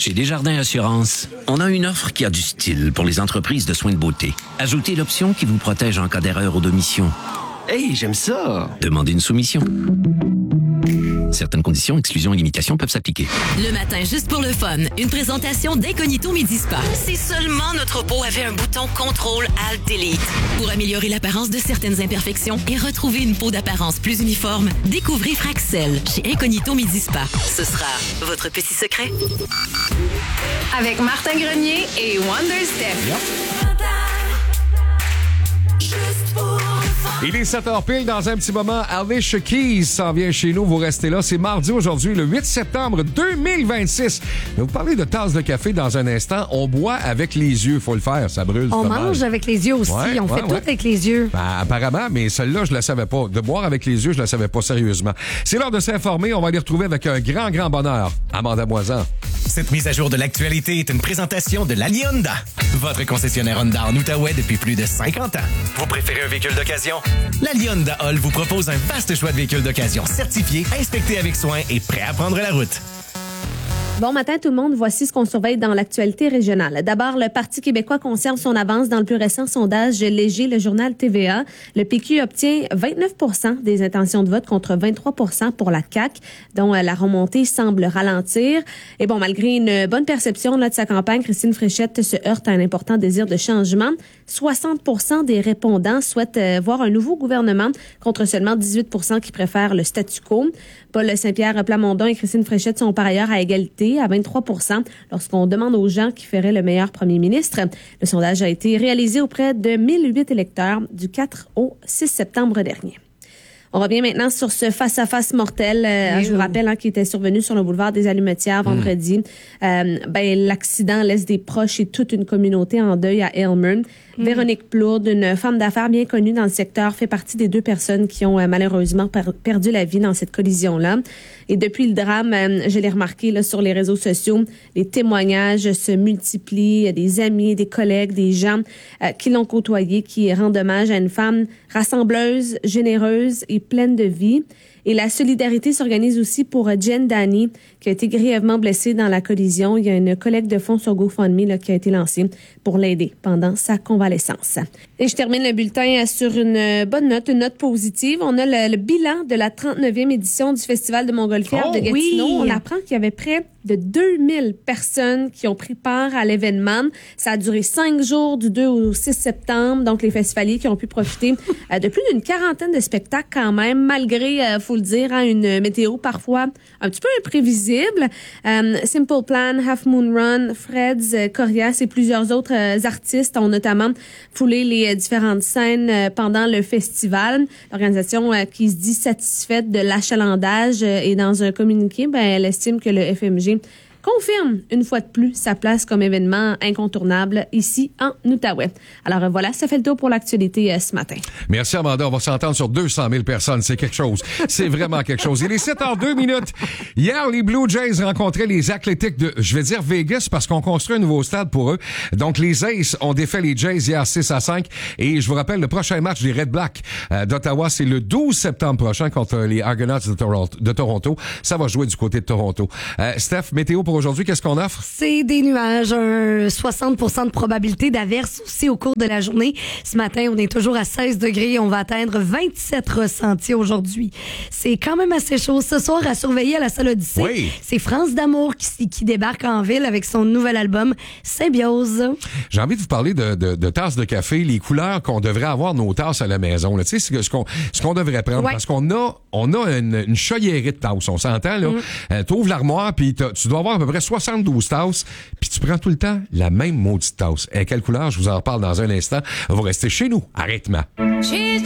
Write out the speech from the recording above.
Chez Desjardins Assurance, on a une offre qui a du style pour les entreprises de soins de beauté. Ajoutez l'option qui vous protège en cas d'erreur ou d'omission. Hey, j'aime ça! Demandez une soumission. Certaines conditions, exclusions et limitations peuvent s'appliquer. Le matin, juste pour le fun, une présentation d'Incognito Midi Spa. Si seulement notre peau avait un bouton Ctrl-Alt-Delete pour améliorer l'apparence de certaines imperfections et retrouver une peau d'apparence plus uniforme, découvrez Fraxel chez Incognito Midi Spa. Ce sera votre petit secret. Avec Martin Grenier et Wonder Steph. Il est 7h pile dans un petit moment. Alicia Keys s'en vient chez nous. Vous restez là. C'est mardi aujourd'hui, le 8 septembre 2026. Je vais vous parler de tasse de café dans un instant. On boit avec les yeux. Faut le faire. Ça brûle. On mange avec les yeux aussi. Ouais, on fait tout avec les yeux. Ben, apparemment, mais celle-là, je la savais pas. De boire avec les yeux, je la savais pas sérieusement. C'est l'heure de s'informer. On va les retrouver avec un grand, grand bonheur. Amanda Moisan. Cette mise à jour de l'actualité est une présentation de la Hyundai, votre concessionnaire Honda en Outaouais depuis plus de 50 ans. Vous préférez un véhicule d'occasion? La Hyundai Hall vous propose un vaste choix de véhicules d'occasion certifiés, inspectés avec soin et prêts à prendre la route. Bon matin tout le monde, voici ce qu'on surveille dans l'actualité régionale. D'abord, le Parti québécois conserve son avance dans le plus récent sondage léger, le journal TVA. Le PQ obtient 29% des intentions de vote contre 23% pour la CAQ, dont la remontée semble ralentir. Et bon, malgré une bonne perception de sa campagne, Christine Fréchette se heurte à un important désir de changement. 60% des répondants souhaitent voir un nouveau gouvernement contre seulement 18% qui préfèrent le statu quo. Paul Saint-Pierre Plamondon et Christine Fréchette sont par ailleurs à égalité à 23% lorsqu'on demande aux gens qui feraient le meilleur premier ministre. Le sondage a été réalisé auprès de 1008 électeurs du 4 au 6 septembre dernier. On revient maintenant sur ce face-à-face mortel. Je vous rappelle qui était survenu sur le boulevard des Allumetières vendredi. L'accident laisse des proches et toute une communauté en deuil à Aylmer. Véronique Plourde, une femme d'affaires bien connue dans le secteur, fait partie des 2 personnes qui ont malheureusement perdu la vie dans cette collision-là. Et depuis le drame, je l'ai remarqué là, sur les réseaux sociaux, les témoignages se multiplient. Il y a des amis, des collègues, des gens qui l'ont côtoyé, qui rendent hommage à une femme rassembleuse, généreuse et pleine de vie. Et la solidarité s'organise aussi pour Jen Danny, qui a été grièvement blessée dans la collision. Il y a une collecte de fonds sur GoFundMe qui a été lancée pour l'aider pendant sa convalescence. Et je termine le bulletin sur une bonne note, une note positive. On a le bilan de la 39e édition du Festival de Montgolfière de Gatineau. Oui. On apprend qu'il y avait près de 2000 personnes qui ont pris part à l'événement. Ça a duré 5 jours du 2 au 6 septembre. Donc, les festivaliers qui ont pu profiter de plus d'une quarantaine de spectacles quand même, malgré, faut le dire, une météo parfois un petit peu imprévisible. Simple Plan, Half Moon Run, Freds, Corias et plusieurs autres artistes ont notamment foulé les différentes scènes pendant le festival. L'organisation qui se dit satisfaite de l'achalandage et dans un communiqué, elle estime que le FMG confirme une fois de plus sa place comme événement incontournable ici en Outaouais. Alors voilà, ça fait le tour pour l'actualité ce matin. Merci Amanda, on va s'entendre sur 200 000 personnes, c'est quelque chose. C'est vraiment quelque chose. Il est 7h02. Hier, les Blue Jays rencontraient les Athlétiques de, je vais dire Vegas, parce qu'on construit un nouveau stade pour eux. Donc les Aces ont défait les Jays hier 6-5. Et je vous rappelle, le prochain match des Red Blacks d'Ottawa, c'est le 12 septembre prochain contre les Argonauts de Toronto. Ça va jouer du côté de Toronto. Steph, météo pour aujourd'hui, qu'est-ce qu'on offre? C'est des nuages, 60% de probabilité d'averse aussi au cours de la journée. Ce matin, on est toujours à 16 degrés. On va atteindre 27 ressentis aujourd'hui. C'est quand même assez chaud. Ce soir, à surveiller à la salle Odyssée, oui. C'est France d'Amour qui débarque en ville avec son nouvel album Symbiose. J'ai envie de vous parler de tasses de café, les couleurs qu'on devrait avoir nos tasses à la maison. Tu sais, ce qu'on devrait prendre. Ouais. Parce qu'on a une choyérie de tasses. On s'entend, là. T'ouvres l'armoire, puis tu dois avoir à peu près 72 tasses, puis tu prends tout le temps la même maudite tasse. Et quelle couleur? Je vous en reparle dans un instant. Vous restez chez nous à rythme.